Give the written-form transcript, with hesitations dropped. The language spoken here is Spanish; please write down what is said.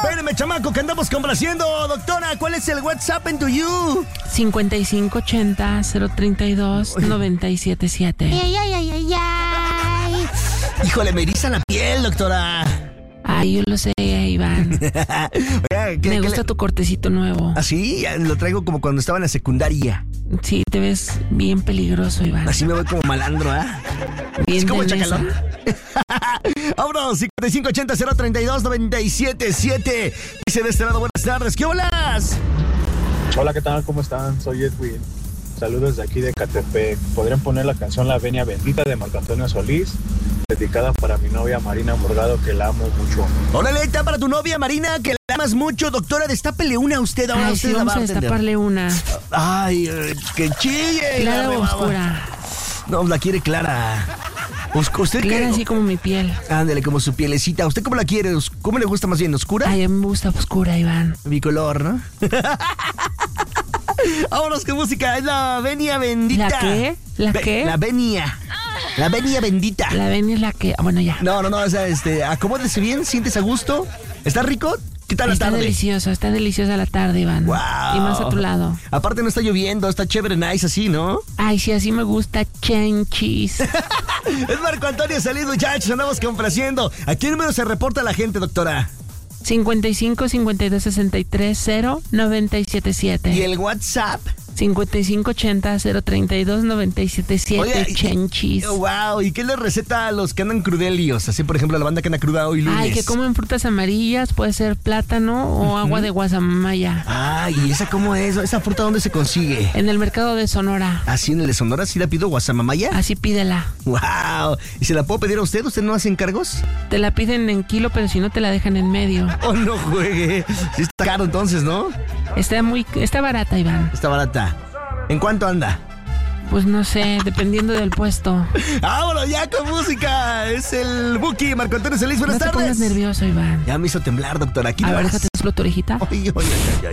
Espéreme, chamaco, que andamos complaciendo. Doctora, ¿cuál es el WhatsApp en tu you? 5580-032-977. Ay. Híjole, me eriza la piel, doctora. Ay, yo lo sé, Iván. Oiga, Me gusta tu cortecito nuevo. Así, lo traigo como cuando estaba en la secundaria. Sí, te ves bien peligroso, Iván. Así me voy como malandro, ¿ah? Bien ¿Es como tenesa. chacalón? Vámonos, 5580-032-977. Dice de este lado, buenas tardes, ¿qué holas? Hola, ¿qué tal? ¿Cómo están? Soy Edwin. Saludos de aquí de Catepec. ¿Podrían poner la canción La Venia Bendita de Marco Antonio Solís? Dedicada para mi novia Marina Morgado, que la amo mucho. Órale, está para tu novia Marina, que la amas mucho. Doctora, destápele una a usted. Ahora Ay, usted sí, la vamos va a a atender. destaparle una. Ay, que chille. Clara la o rebaba. oscura. No, la quiere clara. ¿Usted Clara qué? así como mi piel. Ándale, como su pielecita. ¿Usted cómo la quiere? ¿Cómo le gusta más bien? ¿Oscura? Ay, a mí me gusta oscura, Iván. Mi color, ¿no? Vámonos con música. Es la venia bendita. ¿La qué? ¿La qué? La venia. La venia bendita. La venia es la que... Bueno, ya. No, o sea, acomódese bien, sientes a gusto. ¿Está rico? ¿Qué tal la Está tarde? deliciosa la tarde, Iván. Wow. Y más a tu lado. Aparte no está lloviendo, está chévere, nice así, ¿no? Ay, sí, así me gusta chenchis. Es Marco Antonio Solís, muchachos, andamos complaciendo. ¿A qué número se reporta la gente, doctora? 55-52-63-0-977. ¿Y el WhatsApp? 5580-032-977. Oye, chenchis. Wow, ¿y qué les receta a los que andan crudelios? Así, por ejemplo, a la banda que anda cruda hoy lunes. Ay, que comen frutas amarillas, puede ser plátano o agua de guasamaya. Ay, ¿y esa cómo es? ¿Esa fruta dónde se consigue? En el mercado de Sonora. ¿Así en el de Sonora sí la pido guasamamaya? Así pídela. Wow, ¿y se la puedo pedir a usted? ¿Usted no hace encargos? Te la piden en kilo, pero si no te la dejan en medio. Oh, no juegue. Sí está caro entonces, ¿no? Está barata, Iván. Está barata. ¿En cuánto anda? Pues no sé, dependiendo del puesto. ¡Vámonos ya con música! Es el Buki, Marco Antonio Solís, buenas No te tardes. pongas nervioso, Iván. Ya me hizo temblar, doctor. Aquí A no ver, vas. déjate exploto orejita. Ay, ay, ay, ay.